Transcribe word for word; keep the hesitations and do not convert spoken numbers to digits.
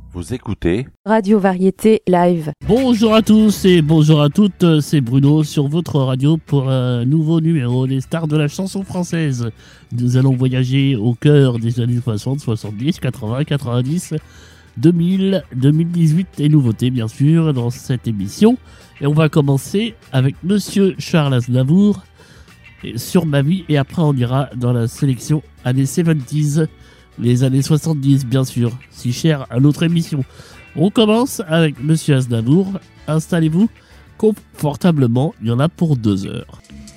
Vous écoutez Radio Variété Live. Bonjour à tous et bonjour à toutes, c'est Bruno sur votre radio pour un nouveau numéro des stars de la chanson française. Nous allons voyager au cœur des années soixante, soixante-dix, quatre-vingts, quatre-vingt-dix, deux mille, deux mille dix-huit et nouveautés bien sûr dans cette émission. Et on va commencer avec Monsieur Charles Aznavour sur Ma vie et après on ira dans la sélection années soixante-dix. Les années soixante-dix, bien sûr, si cher à notre émission. On commence avec Monsieur Aznavour. Installez-vous confortablement, il y en a pour deux heures.